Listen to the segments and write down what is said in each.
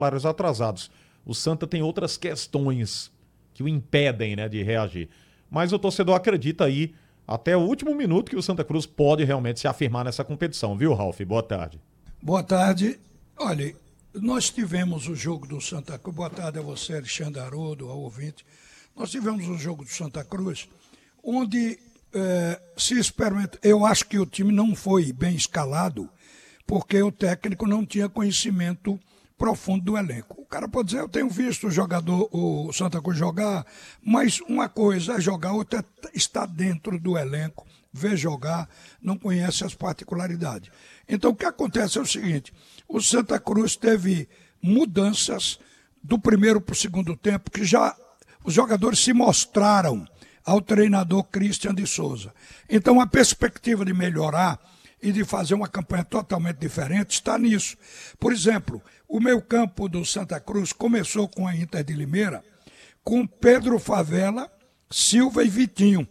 salários atrasados. O Santa tem outras questões que o impedem, né, de reagir. Mas o torcedor acredita aí até o último minuto que o Santa Cruz pode realmente se afirmar nessa competição, viu, Ralf? Boa tarde. Boa tarde. Olha, nós tivemos o jogo do Santa Cruz. Boa tarde a você, Alexandre Haroldo, ao ouvinte. Nós tivemos o jogo do Santa Cruz, onde se experimenta. Eu acho que o time não foi bem escalado, porque o técnico não tinha conhecimento profundo do elenco. O cara pode dizer, eu tenho visto o Santa Cruz jogar, mas uma coisa é jogar, outra é estar dentro do elenco, ver jogar, não conhece as particularidades. Então o que acontece é o seguinte, o Santa Cruz teve mudanças do primeiro para o segundo tempo, que já os jogadores se mostraram ao treinador Christian de Souza. Então a perspectiva de melhorar e de fazer uma campanha totalmente diferente está nisso. Por exemplo, o meio-campo do Santa Cruz começou com a Inter de Limeira, com Pedro Favela, Silva e Vitinho.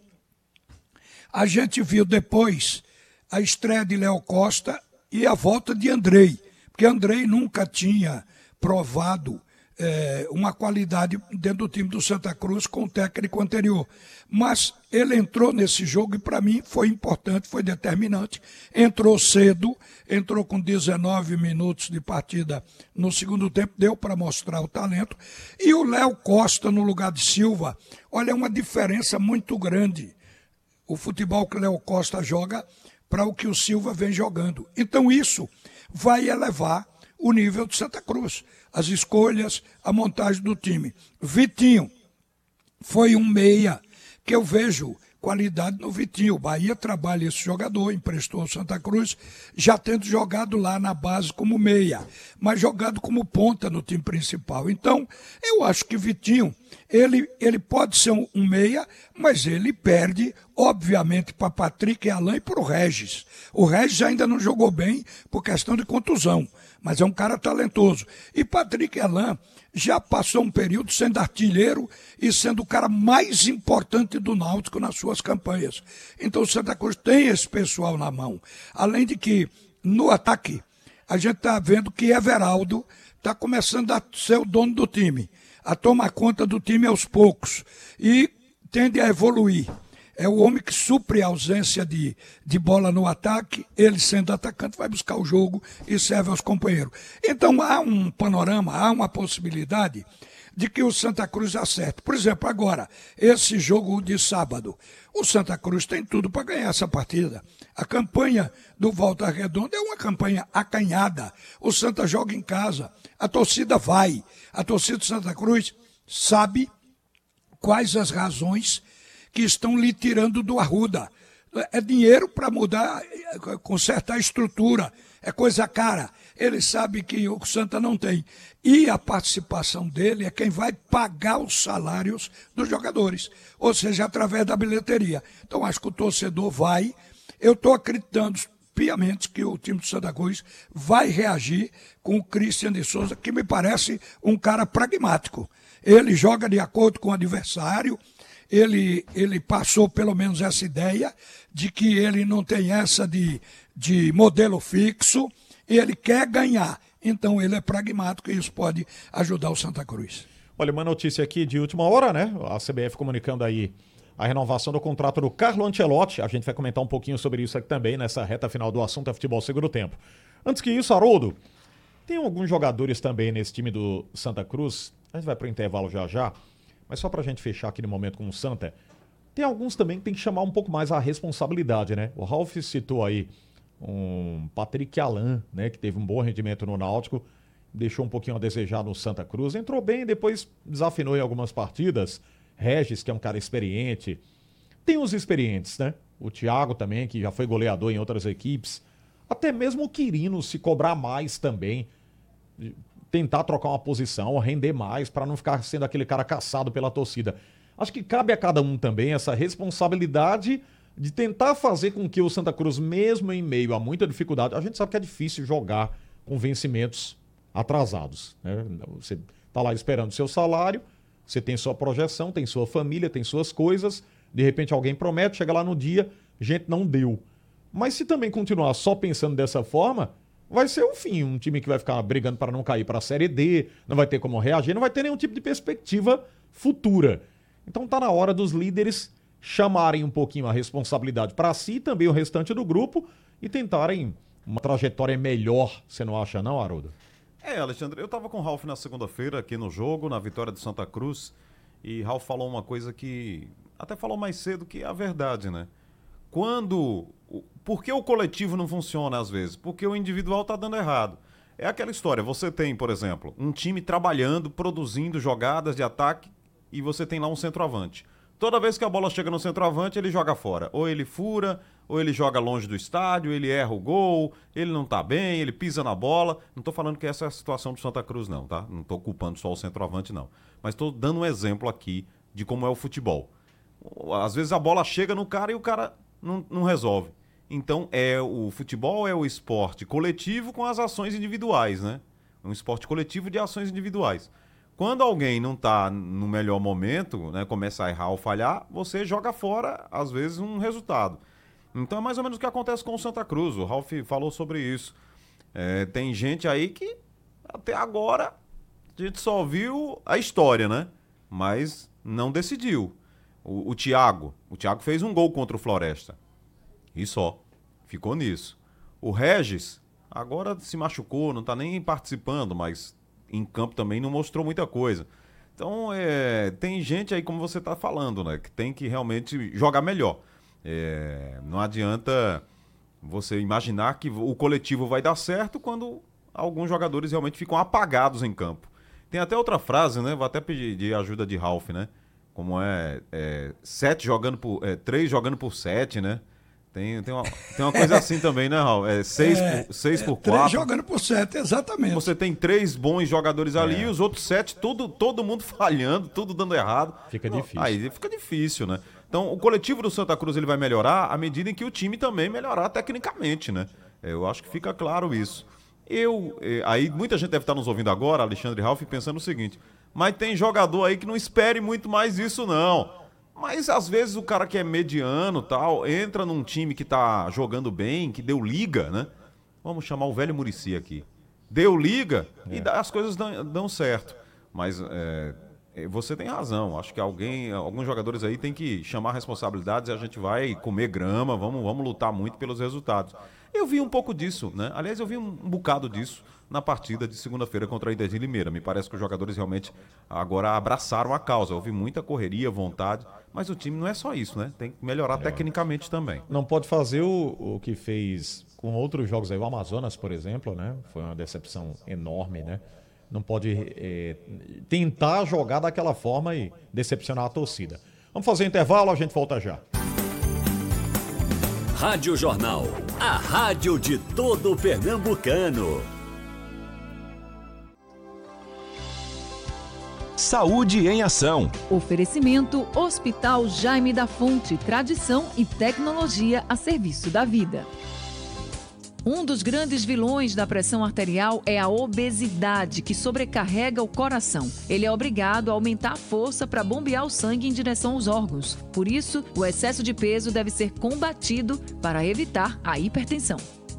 A gente viu depois a estreia de Léo Costa e a volta de Andrei, porque Andrei nunca tinha provado uma qualidade dentro do time do Santa Cruz com o técnico anterior. Mas ele entrou nesse jogo e para mim foi importante, foi determinante. Entrou cedo, entrou com 19 minutos de partida no segundo tempo, deu para mostrar o talento. E o Léo Costa no lugar de Silva, olha, é uma diferença muito grande. O futebol que o Léo Costa joga para o que o Silva vem jogando. Então isso vai elevar o nível de Santa Cruz, as escolhas, a montagem do time. Vitinho foi um meia que eu vejo qualidade no Vitinho. O Bahia trabalha esse jogador, emprestou ao Santa Cruz, já tendo jogado lá na base como meia, mas jogado como ponta no time principal. Então, eu acho que Vitinho, ele pode ser um meia, mas ele perde, obviamente, para Patrick e Alain e para o Regis. O Regis ainda não jogou bem por questão de contusão, mas é um cara talentoso. E Patrick e Alain já passou um período sendo artilheiro e sendo o cara mais importante do Náutico nas suas campanhas. Então o Santa Cruz tem esse pessoal na mão. Além de que, no ataque, a gente está vendo que Everaldo está começando a ser o dono do time, a tomar conta do time aos poucos e tende a evoluir. É o homem que supre a ausência de bola no ataque, ele sendo atacante vai buscar o jogo e serve aos companheiros. Então há um panorama, há uma possibilidade de que o Santa Cruz acerte. Por exemplo, agora, esse jogo de sábado, o Santa Cruz tem tudo para ganhar essa partida. A campanha do Volta Redonda é uma campanha acanhada. O Santa joga em casa, a torcida vai. A torcida do Santa Cruz sabe quais as razões que estão lhe tirando do Arruda. É dinheiro para mudar, consertar a estrutura, é coisa cara. Ele sabe que o Santa não tem. E a participação dele é quem vai pagar os salários dos jogadores, ou seja, através da bilheteria. Então acho que o torcedor vai. Eu estou acreditando piamente que o time do Santa Cruz vai reagir com o Christian de Souza, que me parece um cara pragmático. Ele joga de acordo com o adversário. Ele passou pelo menos essa ideia de que ele não tem essa de modelo fixo, e ele quer ganhar. Então ele é pragmático e isso pode ajudar o Santa Cruz. Olha, uma notícia aqui de última hora, né? A CBF comunicando aí a renovação do contrato do Carlo Ancelotti. A gente vai comentar um pouquinho sobre isso aqui também nessa reta final do assunto é futebol segundo tempo. Antes que isso, Haroldo, tem alguns jogadores também nesse time do Santa Cruz. A gente vai para o intervalo já já. Mas só pra gente fechar aqui no momento com o Santa, tem alguns também que tem que chamar um pouco mais a responsabilidade, né? O Ralf citou aí um Patrick Alain, né? Que teve um bom rendimento no Náutico, deixou um pouquinho a desejar no Santa Cruz, entrou bem, depois desafinou em algumas partidas. Regis, que é um cara experiente. Tem os experientes, né? O Thiago também, que já foi goleador em outras equipes. Até mesmo o Quirino, se cobrar mais também, tentar trocar uma posição, render mais, para não ficar sendo aquele cara caçado pela torcida. Acho que cabe a cada um também essa responsabilidade de tentar fazer com que o Santa Cruz, mesmo em meio a muita dificuldade, a gente sabe que é difícil jogar com vencimentos atrasados, né? Você está lá esperando seu salário, você tem sua projeção, tem sua família, tem suas coisas, de repente alguém promete, chega lá no dia, gente, não deu. Mas se também continuar só pensando dessa forma, vai ser o fim. Um time que vai ficar brigando para não cair para a Série D, não vai ter como reagir, não vai ter nenhum tipo de perspectiva futura. Então tá na hora dos líderes chamarem um pouquinho a responsabilidade para si e também o restante do grupo e tentarem uma trajetória melhor, você não acha não, Haroldo? Alexandre, eu tava com o Ralf na segunda-feira aqui no jogo, na vitória do Santa Cruz, e Ralf falou uma coisa que até falou mais cedo que é a verdade, né? Por que o coletivo não funciona às vezes? Porque o individual tá dando errado. É aquela história, você tem, por exemplo, um time trabalhando, produzindo jogadas de ataque e você tem lá um centroavante. Toda vez que a bola chega no centroavante, ele joga fora. Ou ele fura, ou ele joga longe do estádio, ele erra o gol, ele não tá bem, ele pisa na bola. Não tô falando que essa é a situação do Santa Cruz, não, tá? Não tô culpando só o centroavante, não. Mas tô dando um exemplo aqui de como é o futebol. Às vezes a bola chega no cara e o cara não resolve. Então, o futebol é o esporte coletivo com as ações individuais, né? É um esporte coletivo de ações individuais. Quando alguém não está no melhor momento, né, começa a errar ou falhar, você joga fora, às vezes, um resultado. Então é mais ou menos o que acontece com o Santa Cruz. O Ralf falou sobre isso. Tem gente aí que, até agora, a gente só viu a história, né? Mas não decidiu. O Thiago fez um gol contra o Floresta. E só. Ficou nisso. O Regis, agora se machucou, não está nem participando, mas em campo também não mostrou muita coisa. Então, tem gente aí, como você está falando, né, que tem que realmente jogar melhor. Não adianta você imaginar que o coletivo vai dar certo quando alguns jogadores realmente ficam apagados em campo. Tem até outra frase, né? Vou até pedir de ajuda de Ralf, né? Como 3 jogando por 7, né? Tem uma coisa assim também, né, Raul? 6 por 4. 3 jogando por 7, exatamente. Você tem 3 bons jogadores ali e os outros 7, todo mundo falhando, tudo dando errado. Fica difícil. Aí fica difícil, né? Então, o coletivo do Santa Cruz ele vai melhorar à medida em que o time também melhorar tecnicamente, né? Eu acho que fica claro isso. Aí muita gente deve estar nos ouvindo agora, Alexandre e Ralf, pensando o seguinte, mas tem jogador aí que não espere muito mais isso, não. Mas às vezes o cara que é mediano tal, entra num time que tá jogando bem, que deu liga, né? Vamos chamar o velho Muricy aqui. Deu liga e as coisas dão certo. Mas você tem razão. Acho que alguns jogadores aí tem que chamar responsabilidades e a gente vai comer grama, vamos lutar muito pelos resultados. Eu vi um pouco disso, né? Aliás, eu vi um bocado disso na partida de segunda-feira contra a Inter de Limeira. Me parece que os jogadores realmente agora abraçaram a causa. Houve muita correria, vontade, mas o time não é só isso, né? Tem que melhorar tecnicamente também. Não pode fazer o que fez com outros jogos aí. O Amazonas, por exemplo, né? Foi uma decepção enorme, né? Não pode tentar jogar daquela forma e decepcionar a torcida. Vamos fazer um intervalo, a gente volta já. Rádio Jornal, a rádio de todo pernambucano. Saúde em Ação. Oferecimento Hospital Jaime da Fonte, tradição e tecnologia a serviço da vida. Um dos grandes vilões da pressão arterial é a obesidade, que sobrecarrega o coração. Ele é obrigado a aumentar a força para bombear o sangue em direção aos órgãos. Por isso, o excesso de peso deve ser combatido para evitar a hipertensão.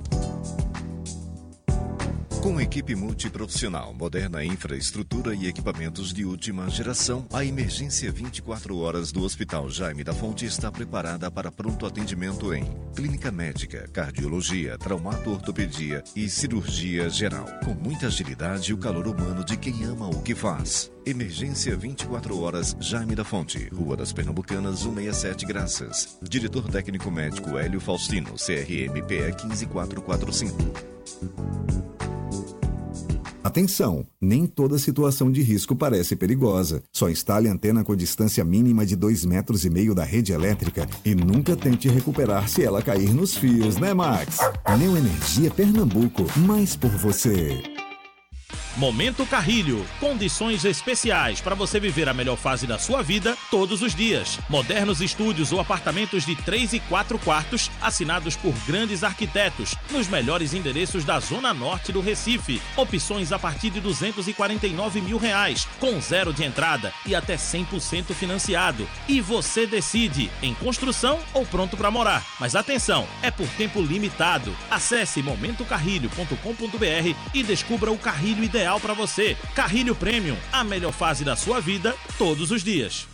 Com equipe multiprofissional, moderna infraestrutura e equipamentos de última geração, a emergência 24 horas do Hospital Jaime da Fonte está preparada para pronto atendimento em clínica médica, cardiologia, traumato-ortopedia e cirurgia geral. Com muita agilidade e o calor humano de quem ama o que faz. Emergência 24 horas Jaime da Fonte, Rua das Pernambucanas, 167 Graças. Diretor técnico médico Hélio Faustino, CRM PE 15445. Atenção! Nem toda situação de risco parece perigosa. Só instale antena com distância mínima de 2,5 metros da rede elétrica e nunca tente recuperar se ela cair nos fios, né, Max? Neoenergia Pernambuco, mais por você. Momento Carrilho, condições especiais para você viver a melhor fase da sua vida todos os dias. Modernos estúdios ou apartamentos de 3 e 4 quartos, assinados por grandes arquitetos, nos melhores endereços da Zona Norte do Recife. Opções a partir de R$249 mil, com 0 de entrada e até 100% financiado. E você decide, em construção ou pronto para morar. Mas atenção, é por tempo limitado. Acesse momentocarrilho.com.br e descubra o carrilho ideal para você. Carrilho Premium, a melhor fase da sua vida todos os dias.